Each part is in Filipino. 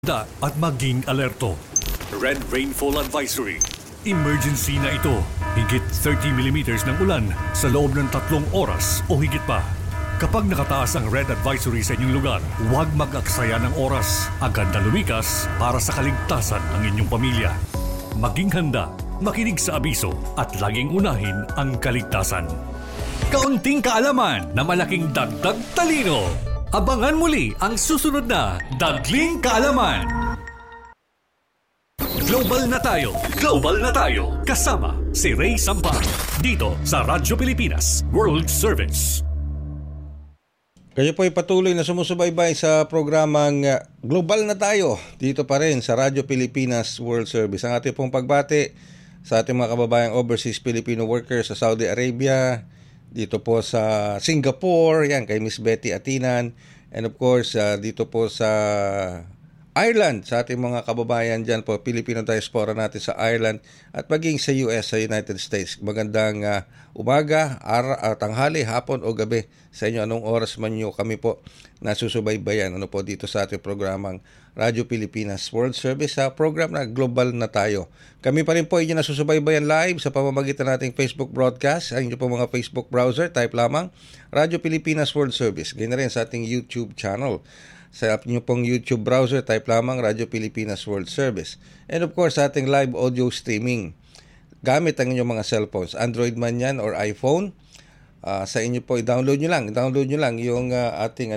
At maging alerto. Red Rainfall Advisory. Emergency na ito. Higit 30 mm ng ulan sa loob ng 3 oras o higit pa. Kapag nakataas ang Red Advisory sa inyong lugar, huwag mag-aksaya ng oras. Agad na lumikas para sa kaligtasan ng inyong pamilya. Maging handa, makinig sa abiso at laging unahin ang kaligtasan. Kaunting kaalaman na malaking dagdag talino. Abangan muli ang susunod na Dagling Kaalaman. Global na tayo. Global na tayo. Kasama si Ray Sampa. Dito sa Radyo Pilipinas World Service. Kayo po ay patuloy na sumusubaybay sa programang Global na tayo. Dito pa rin sa Radyo Pilipinas World Service. Ang ating pong pagbati sa ating mga kababayang overseas Filipino workers sa Saudi Arabia, dito po sa Singapore, yan kay Miss Betty Atinan, and of course dito po sa Ireland, sa ating mga kababayan dyan po, Filipino diaspora natin sa Ireland at maging sa US, sa United States. Magandang umaga, tanghali, hapon o gabi sa inyo. Anong oras man nyo kami po nasusubaybayan po dito sa ating programang Radyo Pilipinas World Service, sa program na Global na tayo. Kami pa rin po inyo nasusubaybayan live sa pamamagitan nating Facebook broadcast. Ang inyo po mga Facebook browser, type lamang Radyo Pilipinas World Service. Ganyan na rin sa ating YouTube channel. Sa inyo pong YouTube browser, type lamang Radyo Pilipinas World Service. And of course, sa ating live audio streaming gamit ang inyong mga cellphones, Android man yan or iPhone. Sa inyo po, i-download nyo lang yung ating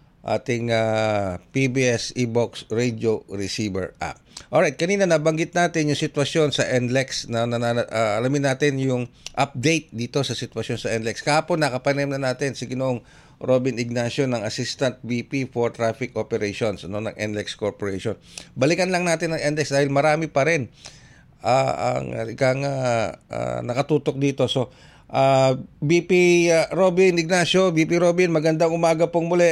PBS eBox Radio Receiver app. Alright, kanina nabanggit natin yung sitwasyon sa NLEX na alamin natin yung update dito sa sitwasyon sa NLEX. Kahapon nakapanem na natin si Ginoong Robin Ignacio ng Assistant VP for Traffic Operations ng NLEX Corporation. Balikan lang natin ang NLEX dahil marami pa rin ang nakatutok dito. So, VP Robin Ignacio, VP Robin, magandang umaga pong muli.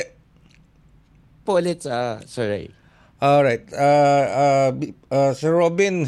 Po ulit, Sir Ray. Alright. Sir Robin,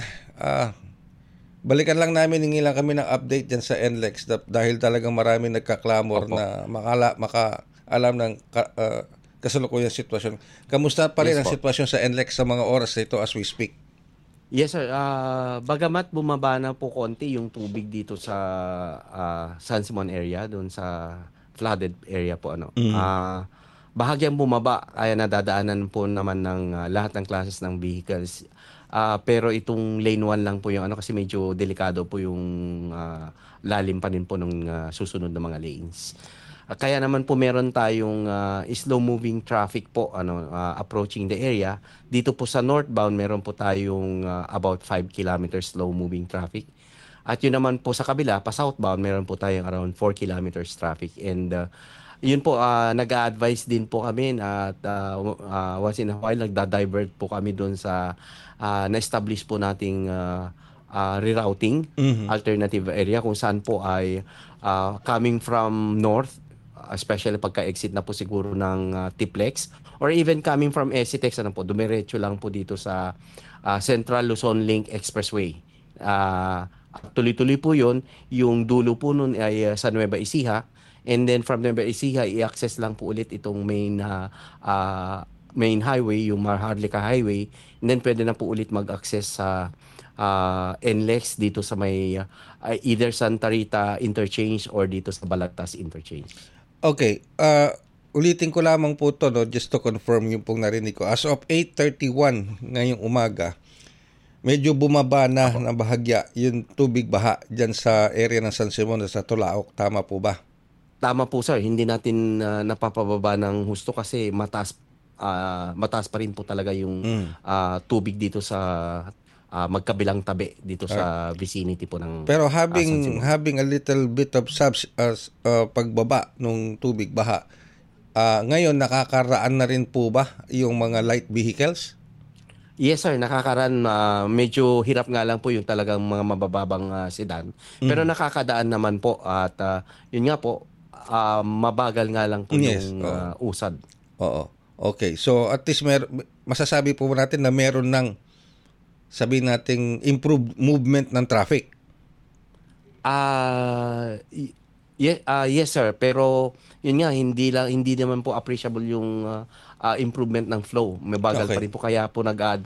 balikan lang namin, hingi lang kami ng update dyan sa NLEX dahil talagang maraming nagkaklamor na makaalam ng kasalukuyang sitwasyon. Kamusta pa rin ang sitwasyon sa NLEX sa mga oras na ito as we speak? Yes, sir. Bagamat bumaba na po konti yung tubig dito sa San Simon area, doon sa flooded area po. Bahagyang bumaba, kaya nadadaanan po naman ng lahat ng classes ng vehicles. Pero itong lane 1 lang po yung kasi medyo delikado po yung lalim pa din po ng susunod na mga lanes. Kaya naman po meron tayong slow moving traffic po approaching the area. Dito po sa northbound meron po tayong about 5 kilometers slow moving traffic. At yun naman po sa kabila, pa southbound meron po tayong around 4 kilometers traffic. And yun po, nag-a-advise din po kami at once in a while nagda-divert po kami doon sa na-establish po nating rerouting alternative area kung saan po ay coming from north, especially pagka-exit na po siguro ng Tiplex, or even coming from Esitex, dumiretso lang po dito sa Central Luzon Link Expressway. Tuloy-tuloy po yun. Yung dulo po nun ay sa Nueva Ecija. And then from Nueva Ecija, i-access lang po ulit itong main highway, yung Maharlika Highway. And then pwede na po ulit mag-access sa NLEX dito sa may either Santa Rita Interchange or dito sa Balagtas Interchange. Okay. Ulitin ko lamang po ito, just to confirm yung pong narinig ko. As of 8:31 ngayong umaga, medyo bumaba na ng bahagya yung tubig baha dyan sa area ng San Simon sa Tulaok. Tama po ba? Tama po, sir. Hindi natin napapababa ng husto kasi mataas pa rin po talaga yung tubig dito sa magkabilang tabi dito sa vicinity po ng pero having a little bit of pagbaba ng tubig baha, ngayon nakakaraan na rin po ba yung mga light vehicles? Yes, sir, nakakaraan. Medyo hirap nga lang po yung talagang mga mabababang sedan. Pero nakakadaan naman po at yun nga po, mabagal nga lang po yung usad. Oo. Okay. So at least masasabi po natin na meron ng sabihin nating improved movement ng traffic. Yes sir, pero yun nga hindi naman po appreciable yung improvement ng flow. Mabagal pa Okay. rin po kaya po nag